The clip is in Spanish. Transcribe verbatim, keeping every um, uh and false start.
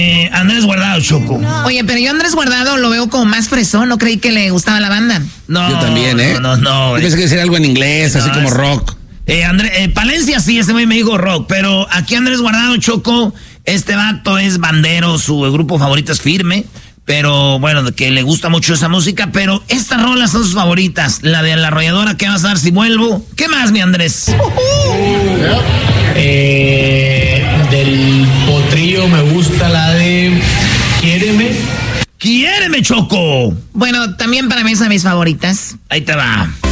Eh, Andrés Guardado, Choco. Oye, pero yo a Andrés Guardado lo veo como más fresón, no creí que le gustaba la banda. No, yo también, ¿eh? No, no, no. Yo pensé que decía algo en inglés, no, así como es, rock. Eh, André, eh, Palencia sí, ese güey me dijo rock, pero aquí Andrés Guardado, Choco, este vato es bandero, su grupo favorito es Firme, pero bueno, que le gusta mucho esa música, pero estas rolas son sus favoritas, la de La Arrolladora, ¿qué vas a dar si vuelvo? ¿Qué más, mi Andrés? Uh-huh. Eh, del Potrillo me gusta la de Quiéreme. ¡Quiéreme, Choco! Bueno, también para mí es de mis favoritas. Ahí te va.